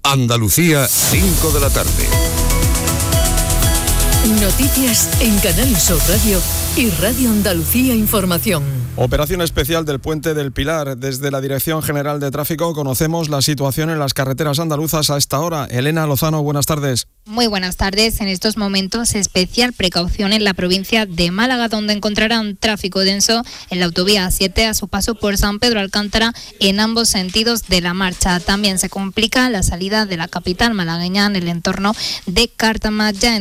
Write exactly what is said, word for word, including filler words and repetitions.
Andalucía, cinco de la tarde. Noticias en Canal Sur Radio y Radio Andalucía Información. Operación especial del Puente del Pilar. Desde la Dirección General de Tráfico conocemos la situación en las carreteras andaluzas a esta hora. Elena Lozano, buenas tardes. Muy buenas tardes. En estos momentos, especial precaución en la provincia de Málaga, donde encontrarán tráfico denso en la autovía A siete a su paso por San Pedro Alcántara en ambos sentidos de la marcha. También se complica la salida de la capital malagueña en el entorno de Cártama, ya en